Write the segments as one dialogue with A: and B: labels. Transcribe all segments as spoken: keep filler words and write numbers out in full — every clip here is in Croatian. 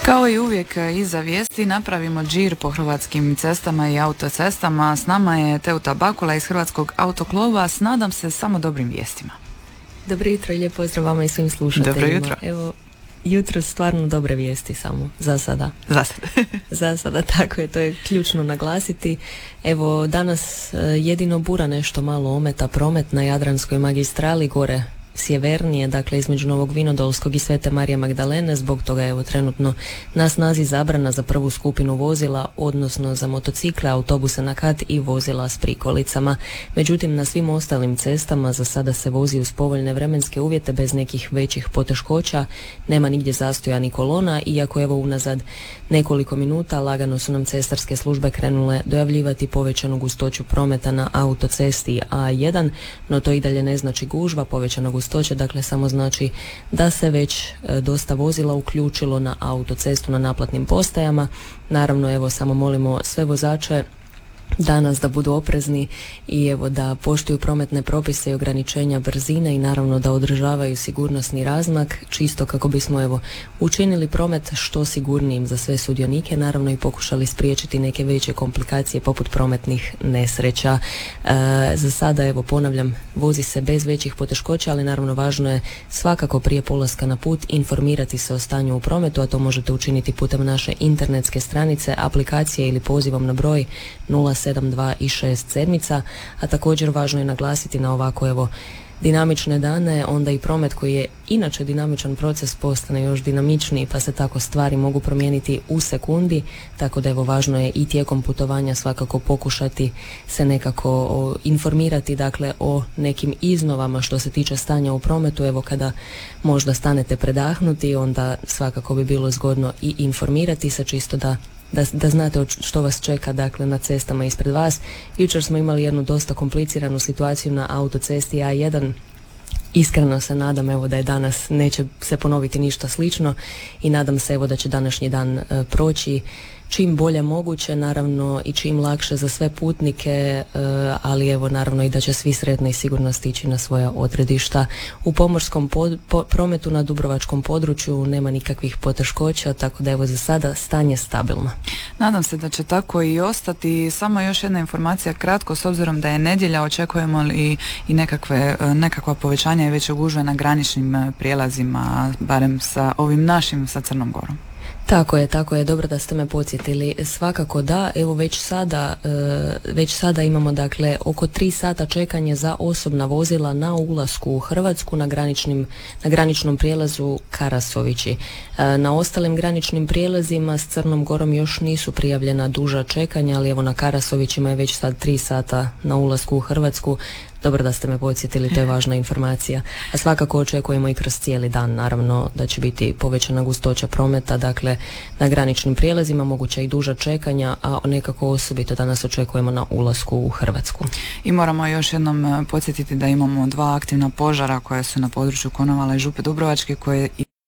A: Kao i uvijek iza vijesti napravimo džir po hrvatskim cestama i autocestama. S nama je Teuta Bakula iz Hrvatskog autokluba. S nadam se samo dobrim vijestima.
B: Dobro jutro i lijep pozdrav vama i svim slušateljima.
A: Dobro jutro.
B: Evo, jutro stvarno dobre vijesti samo, za sada.
A: Za sada.
B: Za sada, tako je, to je ključno naglasiti. Evo, danas jedino bura nešto malo ometa promet na Jadranskoj magistrali gore sjevernije, dakle između Novog Vinodolskog i Svete Marije Magdalene. Zbog toga je evo trenutno na snazi zabrana za prvu skupinu vozila, odnosno za motocikle, autobuse na kat i vozila s prikolicama. Međutim, na svim ostalim cestama za sada se vozi uz povoljne vremenske uvjete bez nekih većih poteškoća, nema nigdje zastoja ni kolona, iako evo unazad nekoliko minuta lagano su nam cestarske službe krenule dojavljivati povećanu gustoću prometa na autocesti A jedan, no to i dalje ne znači gužva, povećana gustoća dakle samo znači da se već e, dosta vozila uključilo na autocestu na naplatnim postajama. Naravno, evo samo molimo sve vozače danas da budu oprezni i evo da poštuju prometne propise i ograničenja brzine i naravno da održavaju sigurnosni razmak, čisto kako bismo evo učinili promet što sigurnijim za sve sudionike, naravno i pokušali spriječiti neke veće komplikacije poput prometnih nesreća. E, za sada evo ponavljam, vozi se bez većih poteškoća, ali naravno važno je svakako prije polaska na put informirati se o stanju u prometu, a to možete učiniti putem naše internetske stranice, aplikacije ili pozivom na broj nula sedam dva i šest sedmica, a također važno je naglasiti na ovako evo dinamične dane, onda i promet koji je inače dinamičan proces postane još dinamičniji, pa se tako stvari mogu promijeniti u sekundi, tako da evo važno je i tijekom putovanja svakako pokušati se nekako o, informirati dakle o nekim iznovama što se tiče stanja u prometu. Evo kada možda stanete predahnuti, onda svakako bi bilo zgodno i informirati se čisto da Da, da znate što vas čeka dakle na cestama ispred vas. Jučer smo imali jednu dosta kompliciranu situaciju na autocesti A jedan. Iskreno se nadam evo da je danas neće se ponoviti ništa slično i nadam se evo da će današnji dan e, proći čim bolje moguće, naravno i čim lakše za sve putnike, e, ali evo naravno i da će svi sretno i sigurno stići na svoja odredišta. U pomorskom pod, po, prometu na dubrovačkom području nema nikakvih poteškoća, tako da evo za sada stanje stabilno.
A: Nadam se da će tako i ostati. Samo još jedna informacija kratko, s obzirom da je nedjelja, očekujemo li i nekakve, nekakva povećanja i veće gužve na graničnim prijelazima, barem sa ovim našim, sa Crnom Gorom.
B: Tako je, tako je, dobro da ste me podsjetili. Svakako da, evo već sada, e, već sada imamo dakle oko tri sata čekanje za osobna vozila na ulasku u Hrvatsku na graničnim, na graničnom prijelazu Karasovići. E, na ostalim graničnim prijelazima s Crnom Gorom još nisu prijavljena duža čekanja, ali evo na Karasovićima je već sad tri sata na ulasku u Hrvatsku. Dobro da ste me podsjetili, to je važna informacija. A svakako očekujemo i kroz cijeli dan, naravno, da će biti povećana gustoća prometa, dakle na graničnim prijelazima moguća i duža čekanja, a nekako osobito danas očekujemo na ulasku u Hrvatsku.
A: I moramo još jednom podsjetiti da imamo dva aktivna požara koja su na području Konavala i Župe Dubrovačke koje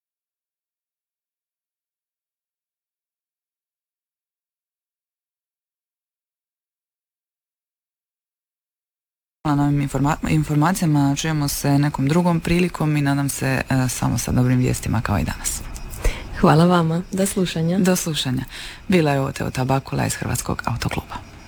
A: na novim informa- informacijama. Čujemo se nekom drugom prilikom i nadam se e, samo sa dobrim vijestima kao i danas.
B: Hvala vama, do slušanja.
A: Do slušanja. Bila je ovo Teuta Bakula iz Hrvatskog autokluba.